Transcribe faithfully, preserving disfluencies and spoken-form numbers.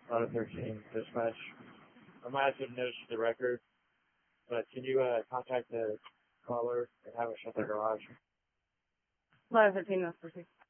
Auto thirteen dispatch. I might have to notice the record, but can you uh, contact the caller and have it shut their garage? Auto thirteen, that's perfect.